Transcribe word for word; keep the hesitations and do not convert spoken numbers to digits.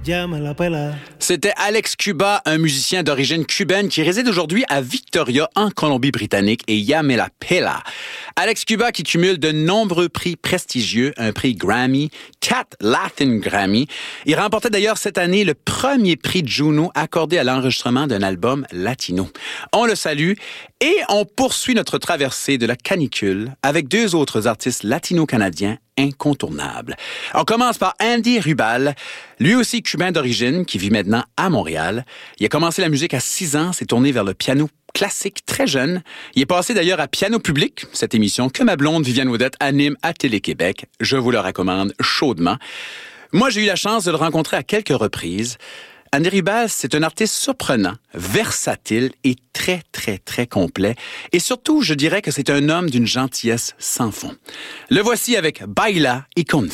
C'était Alex Cuba, un musicien d'origine cubaine qui réside aujourd'hui à Victoria, en Colombie-Britannique, et Ya Me La Pela. Alex Cuba qui cumule de nombreux prix prestigieux, un prix Grammy, quatre Latin Grammy. Il remportait d'ailleurs cette année le premier prix Juno accordé à l'enregistrement d'un album latino. On le salue et on poursuit notre traversée de la canicule avec deux autres artistes latino-canadiens incontournables. On commence par Andy Rubal, lui aussi cubain d'origine, qui vit maintenant à Montréal. Il a commencé la musique à six ans, s'est tourné vers le piano classique très jeune. Il est passé d'ailleurs à Piano Public, cette émission que ma blonde Viviane Audette anime à Télé-Québec. Je vous le recommande chaudement. Moi, j'ai eu la chance de le rencontrer à quelques reprises. Andy Rubal, c'est un artiste surprenant, versatile et très, très, très complet. Et surtout, je dirais que c'est un homme d'une gentillesse sans fond. Le voici avec Baila y Con